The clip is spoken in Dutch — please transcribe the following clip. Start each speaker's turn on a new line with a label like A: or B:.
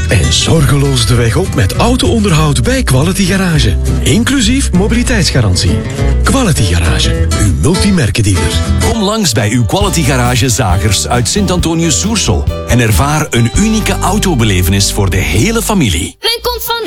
A: En zorgeloos de weg op met auto-onderhoud bij Quality Garage. Inclusief mobiliteitsgarantie. Quality Garage, uw multimerkendealer.
B: Kom langs bij uw Quality Garage Zagers uit Sint-Antonius-Soersel en ervaar een unieke autobelevenis voor de hele familie.
C: Men komt van